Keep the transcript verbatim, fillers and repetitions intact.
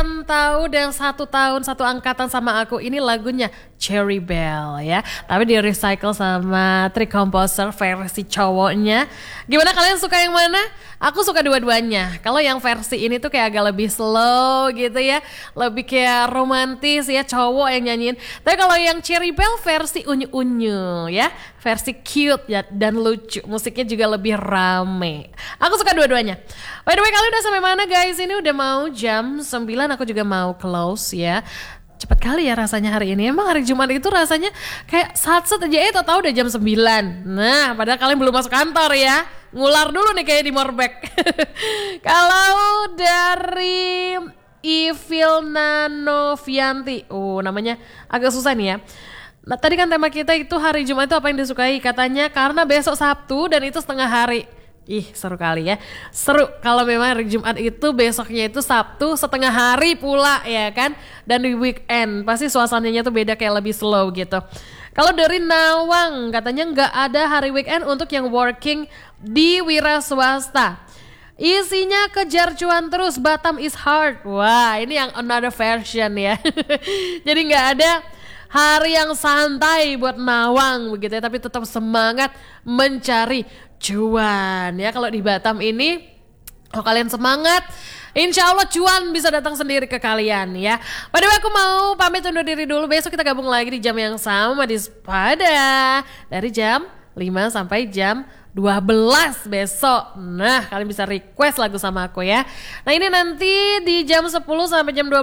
kalian tahu dan satu tahun satu angkatan sama aku, ini lagunya Cherry Bell ya. Tapi di recycle sama Trick Composer versi cowoknya. Gimana, kalian suka yang mana? Aku suka dua-duanya. Kalau yang versi ini tuh kayak agak lebih slow gitu ya, lebih kayak romantis ya, cowok yang nyanyiin. Tapi kalau yang Cherry Bell versi unyu-unyu ya, versi cute ya dan lucu. Musiknya juga lebih rame. Aku suka dua-duanya. By the way, kalian udah sampai mana guys? Ini udah mau jam sembilan, aku juga mau close ya. Cepet kali ya rasanya hari ini. Emang hari Jumat itu rasanya kayak saat-saat aja, eh tau-tau udah jam sembilan. Nah, padahal kalian belum masuk kantor ya. Ngular dulu nih kayak di Morbek. Kalau dari Evil Nanovianti, oh namanya agak susah nih ya. Nah, tadi kan tema kita itu hari Jumat itu apa yang disukai. Katanya karena besok Sabtu dan itu setengah hari. Ih, seru kali ya. Seru kalau memang hari Jumat itu besoknya itu Sabtu setengah hari pula ya kan. Dan di weekend pasti suasananya tuh beda, kayak lebih slow gitu. Kalau dari Nawang katanya nggak ada hari weekend untuk yang working di wira swasta. Isinya kejar cuan terus, Batam is hard. Wah, ini yang another version ya. Jadi nggak ada hari yang santai buat Nawang begitu ya, tapi tetap semangat mencari cuan ya. Kalau di Batam ini, kalau kalian semangat, insya Allah cuan bisa datang sendiri ke kalian ya. Padahal aku mau pamit undur diri dulu. Besok kita gabung lagi di jam yang sama di Sepada dari jam lima sampai jam dua belas besok. Nah, kalian bisa request lagu sama aku ya. Nah, ini nanti di jam sepuluh sampai jam dua belas